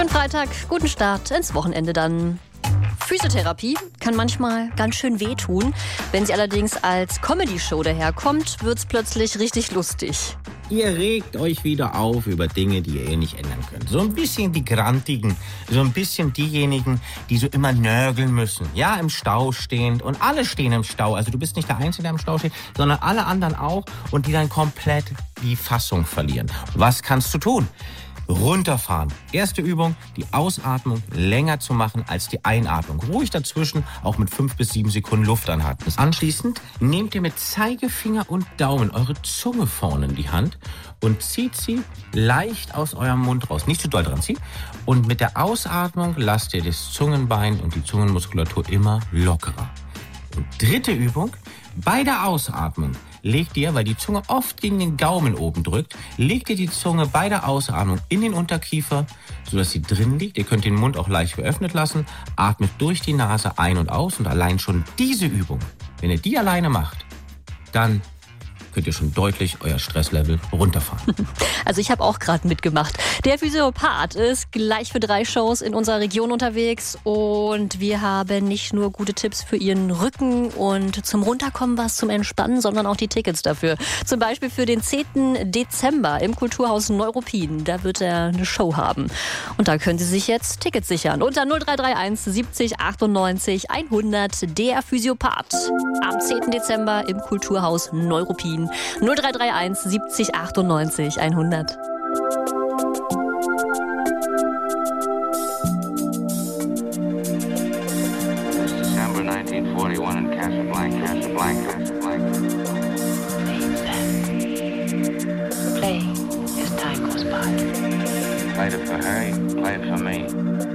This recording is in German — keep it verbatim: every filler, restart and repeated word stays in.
Schönen Freitag, guten Start ins Wochenende dann. Physiotherapie kann manchmal ganz schön wehtun. Wenn sie allerdings als Comedy-Show daherkommt, wird's plötzlich richtig lustig. Ihr regt euch wieder auf über Dinge, die ihr eh nicht ändern könnt. So ein bisschen die Grantigen, so ein bisschen diejenigen, die so immer nörgeln müssen. Ja, im Stau stehend und alle stehen im Stau. Also du bist nicht der Einzige, der im Stau steht, sondern alle anderen auch und die dann komplett die Fassung verlieren. Was kannst du tun? Runterfahren. Erste Übung, die Ausatmung länger zu machen als die Einatmung. Ruhig dazwischen, auch mit fünf bis sieben Sekunden Luft anhalten. Anschließend nehmt ihr mit Zeigefinger und Daumen eure Zunge vorne in die Hand und zieht sie leicht aus eurem Mund raus. Nicht zu doll dran ziehen. Und mit der Ausatmung lasst ihr das Zungenbein und die Zungenmuskulatur immer lockerer. Und dritte Übung, bei der Ausatmung legt ihr, weil die Zunge oft gegen den Gaumen oben drückt, legt ihr die Zunge bei der Ausatmung in den Unterkiefer, sodass sie drin liegt. Ihr könnt den Mund auch leicht geöffnet lassen, atmet durch die Nase ein und aus und allein schon diese Übung, wenn ihr die alleine macht, dann könnt ihr schon deutlich euer Stresslevel runterfahren. Also ich habe auch gerade mitgemacht. Der Physiopath ist gleich für drei Shows in unserer Region unterwegs und wir haben nicht nur gute Tipps für Ihren Rücken und zum Runterkommen was zum Entspannen, sondern auch die Tickets dafür. Zum Beispiel für den zehnten Dezember im Kulturhaus Neuruppin. Da wird er eine Show haben. Und da können Sie sich jetzt Tickets sichern. Unter null drei drei eins siebzig achtundneunzig hundert. Der Physiopath. Am zehnten Dezember im Kulturhaus Neuruppin. null drei drei eins siebzig achtundneunzig hundert. December nineteen forty-one in Casablanca, Casablanca, Casablanca. Play as time goes by. Played it for Harry, played it for me.